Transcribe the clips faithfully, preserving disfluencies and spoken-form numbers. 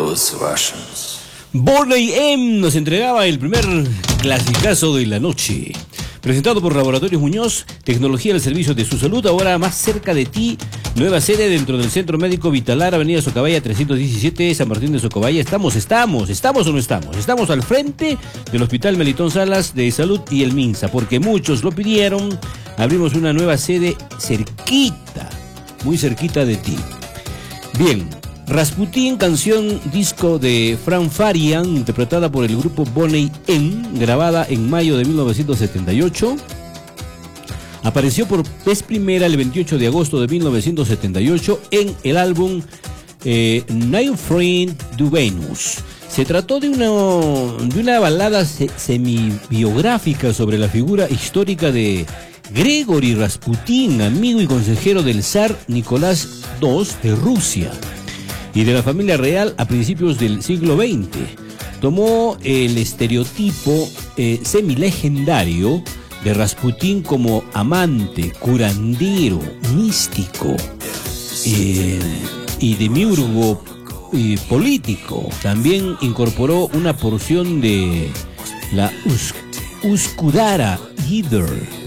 those Russians. Boney M nos entregaba el primer clasicazo de la noche. Presentado por Laboratorios Muñoz, tecnología al servicio de su salud, ahora más cerca de ti. Nueva sede dentro del Centro Médico Vitalar, Avenida Socabaya trescientos diecisiete, San Martín de Socabaya. Estamos, estamos, estamos o no estamos. Estamos al frente del Hospital Melitón Salas de Salud y el Minsa, porque muchos lo pidieron. Abrimos una nueva sede cerquita, muy cerquita de ti. Bien, Rasputin, canción disco de Fran Farian, interpretada por el grupo Boney M, grabada en mayo de mil novecientos setenta y ocho. Apareció por vez primera el veintiocho de agosto de mil novecientos setenta y ocho en el álbum eh, New Friend du Venus. Se trató de una, de una balada se, semi-biográfica sobre la figura histórica de Gregory Rasputin, amigo y consejero del zar Nicolás segundo de Rusia y de la familia real a principios del siglo veinte. Tomó el estereotipo eh, semilegendario de Rasputin como amante, curandero, místico eh, y demiurgo eh, político. También incorporó una porción de la Us Uskudara Gider,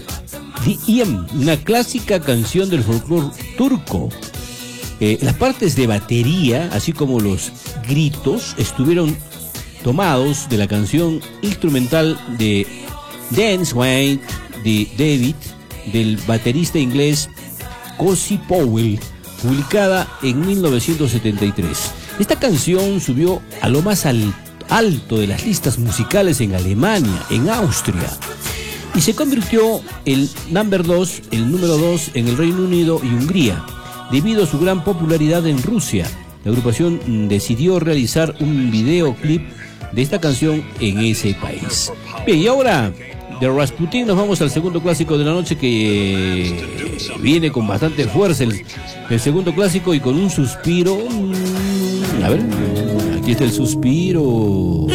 una clásica canción del folclore turco. Eh, las partes de batería, así como los gritos, estuvieron tomados de la canción instrumental de Dance Way de David, del baterista inglés Cozy Powell, publicada en mil novecientos setenta y tres. Esta canción subió a lo más al, alto de las listas musicales en Alemania, en Austria, y se convirtió el number dos, el número dos en el Reino Unido y Hungría. Debido a su gran popularidad en Rusia, la agrupación decidió realizar un videoclip de esta canción en ese país. Bien, y ahora de Rasputin nos vamos al segundo clásico de la noche, que viene con bastante fuerza el, el segundo clásico y con un suspiro. A ver, aquí está el suspiro.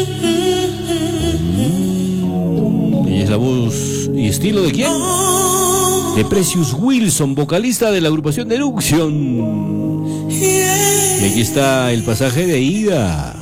Y es la voz y estilo de ¿quién? De Precious Wilson, vocalista de la agrupación de Eruption. Y aquí está el pasaje de ida.